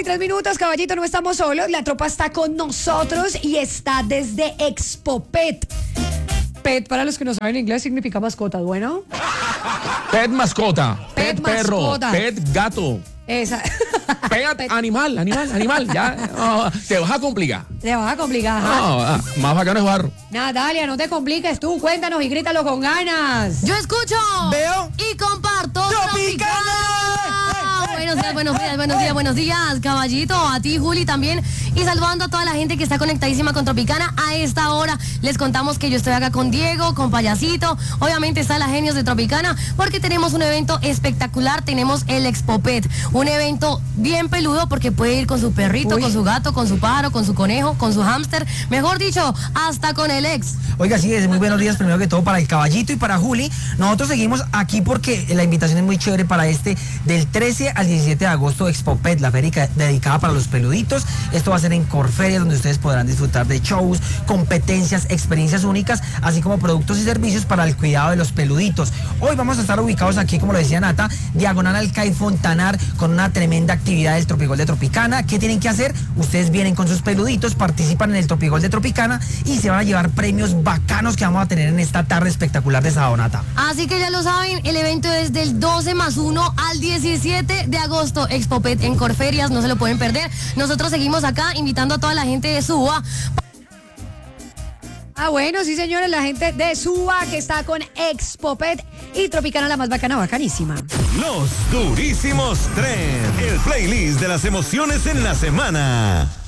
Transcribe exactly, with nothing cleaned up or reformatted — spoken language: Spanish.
y tres minutos, caballito, no estamos solos. La tropa está con nosotros y está desde Expopet. Pet, para los que no saben inglés, significa mascota, ¿bueno? Pet mascota. Pet Pet, perro. mascota. Pet gato. Esa. Pet, Pet. animal, animal, animal. Ya, oh, te vas a complicar. Te vas a complicar, ajá. No, ah, más bacano es barro. Natalia, no te compliques tú, cuéntanos y grítalo con ganas. Yo escucho. Veo. Y comparto. Tropicana. Buenos días, buenos días, buenos días, buenos días, caballito. A ti, Juli, también. Y saludando a toda la gente que está conectadísima con Tropicana. A esta hora les contamos que yo estoy acá con Diego, con Payasito. Obviamente está la Genios de Tropicana porque tenemos un evento espectacular. Tenemos el Expopet. Un evento bien peludo porque puede ir con su perrito, Uy. con su gato, con su pájaro, con su conejo, con su hámster. Mejor dicho, hasta con el ex. Oiga, sí, es muy buenos días primero que todo para el caballito y para Juli. Nosotros seguimos aquí porque la invitación es muy chévere para este del trece al diecisiete de agosto Expopet, la feria dedicada para los peluditos. Esto va a ser en Corferias, donde ustedes podrán disfrutar de shows, competencias, experiencias únicas, así como productos y servicios para el cuidado de los peluditos. Hoy vamos a estar ubicados aquí, como lo decía Nata, diagonal al CAI Fontanar, con una tremenda actividad del Tropigol de Tropicana. ¿Qué tienen que hacer? Ustedes vienen con sus peluditos, participan en el Tropigol de Tropicana y se van a llevar premios bacanos que vamos a tener en esta tarde espectacular de sábado, Nata. Así que ya lo saben, el evento es del doce más uno al diecisiete de agosto. Expopet en Corferias, no se lo pueden perder. Nosotros seguimos acá invitando a toda la gente de Suba. Ah, bueno, sí, señores, la gente de Suba que está con Expopet y Tropicana, la más bacana, bacanísima. Los durísimos tren, el playlist de las emociones en la semana.